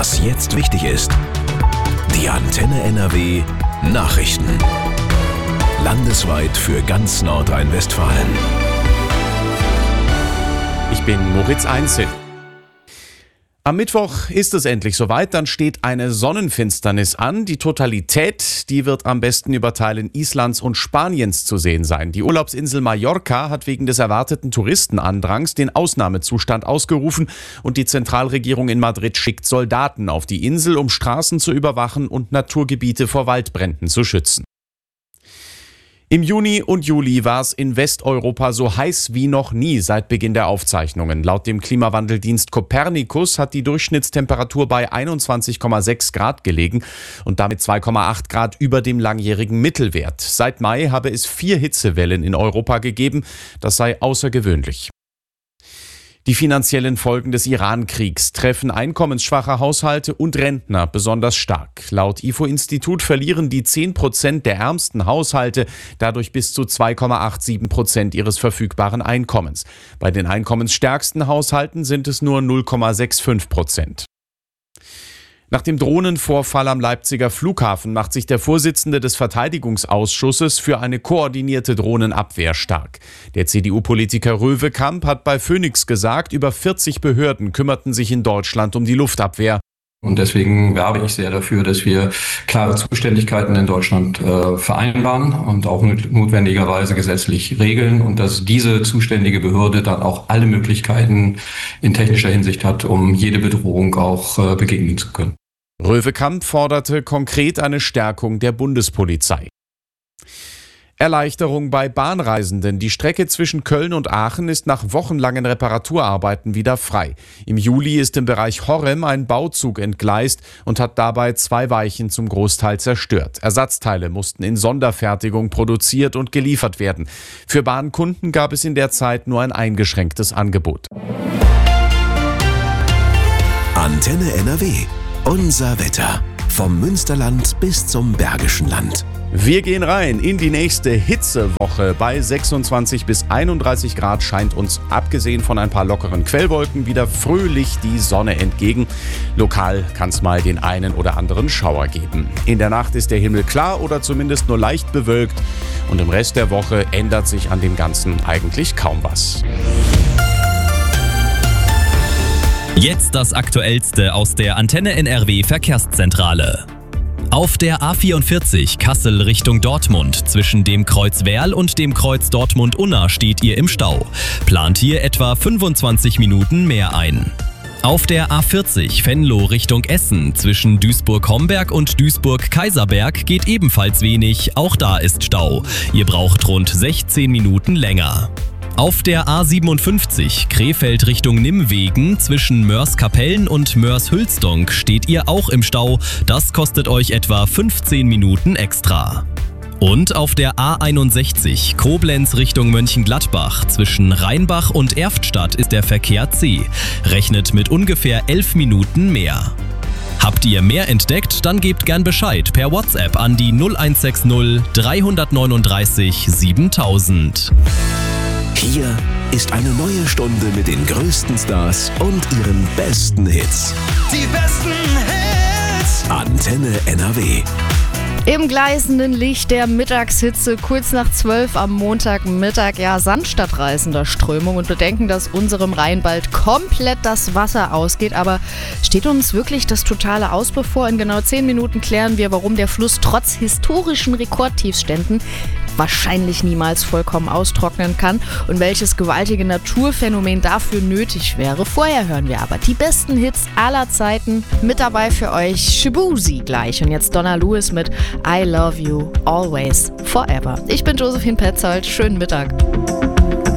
Was jetzt wichtig ist. Die Antenne NRW Nachrichten. Landesweit für ganz Nordrhein-Westfalen. Ich bin Moritz Einzel. Am Mittwoch ist es endlich soweit, dann steht eine Sonnenfinsternis an. Die Totalität, die wird am besten über Teilen Islands und Spaniens zu sehen sein. Die Urlaubsinsel Mallorca hat wegen des erwarteten Touristenandrangs den Ausnahmezustand ausgerufen und die Zentralregierung in Madrid schickt Soldaten auf die Insel, um Straßen zu überwachen und Naturgebiete vor Waldbränden zu schützen. Im Juni und Juli war es in Westeuropa so heiß wie noch nie seit Beginn der Aufzeichnungen. Laut dem Klimawandeldienst Copernicus hat die Durchschnittstemperatur bei 21,6 Grad gelegen und damit 2,8 Grad über dem langjährigen Mittelwert. Seit Mai habe es 4 Hitzewellen in Europa gegeben. Das sei außergewöhnlich. Die finanziellen Folgen des Iran-Kriegs treffen einkommensschwache Haushalte und Rentner besonders stark. Laut IFO-Institut verlieren die 10% der ärmsten Haushalte dadurch bis zu 2,87% ihres verfügbaren Einkommens. Bei den einkommensstärksten Haushalten sind es nur 0,65%. Nach dem Drohnenvorfall am Leipziger Flughafen macht sich der Vorsitzende des Verteidigungsausschusses für eine koordinierte Drohnenabwehr stark. Der CDU-Politiker Röwekamp hat bei Phoenix gesagt, über 40 Behörden kümmerten sich in Deutschland um die Luftabwehr. Und deswegen werbe ich sehr dafür, dass wir klare Zuständigkeiten in Deutschland vereinbaren und auch notwendigerweise gesetzlich regeln und dass diese zuständige Behörde dann auch alle Möglichkeiten in technischer Hinsicht hat, um jede Bedrohung auch begegnen zu können. Röwekamp forderte konkret eine Stärkung der Bundespolizei. Erleichterung bei Bahnreisenden. Die Strecke zwischen Köln und Aachen ist nach wochenlangen Reparaturarbeiten wieder frei. Im Juli ist im Bereich Horrem ein Bauzug entgleist und hat dabei 2 Weichen zum Großteil zerstört. Ersatzteile mussten in Sonderfertigung produziert und geliefert werden. Für Bahnkunden gab es in der Zeit nur ein eingeschränktes Angebot. Antenne NRW. Unser Wetter. Vom Münsterland bis zum Bergischen Land. Wir gehen rein in die nächste Hitzewoche. Bei 26 bis 31 Grad scheint uns, abgesehen von ein paar lockeren Quellwolken, wieder fröhlich die Sonne entgegen. Lokal kann es mal den einen oder anderen Schauer geben. In der Nacht ist der Himmel klar oder zumindest nur leicht bewölkt. Und im Rest der Woche ändert sich an dem Ganzen eigentlich kaum was. Jetzt das Aktuellste aus der Antenne NRW Verkehrszentrale. Auf der A44 Kassel Richtung Dortmund zwischen dem Kreuz Werl und dem Kreuz Dortmund-Unna steht ihr im Stau. Plant hier etwa 25 Minuten mehr ein. Auf der A40 Venlo Richtung Essen zwischen Duisburg-Homberg und Duisburg-Kaiserberg geht ebenfalls wenig, auch da ist Stau. Ihr braucht rund 16 Minuten länger. Auf der A57 Krefeld Richtung Nimwegen zwischen Mörs-Kapellen und Mörs-Hülsdonk steht ihr auch im Stau. Das kostet euch etwa 15 Minuten extra. Und auf der A61 Koblenz Richtung Mönchengladbach zwischen Rheinbach und Erftstadt ist der Verkehr zäh. Rechnet mit ungefähr 11 Minuten mehr. Habt ihr mehr entdeckt, dann gebt gern Bescheid per WhatsApp an die 0160 339 7000. Hier ist eine neue Stunde mit den größten Stars und ihren besten Hits. Die besten Hits. Antenne NRW. Im gleißenden Licht der Mittagshitze, kurz nach 12 am Montagmittag, ja, sandstadtreißender Strömung und bedenken, dass unserem Rhein bald komplett das Wasser ausgeht. Aber steht uns wirklich das totale Aus bevor? In genau 10 Minuten klären wir, warum der Fluss trotz historischen Rekordtiefständen wahrscheinlich niemals vollkommen austrocknen kann und welches gewaltige Naturphänomen dafür nötig wäre. Vorher hören wir aber die besten Hits aller Zeiten. Mit dabei für euch Shibuzi gleich und jetzt Donna Lewis mit I Love You Always Forever. Ich bin Josephine Petzold. Schönen Mittag.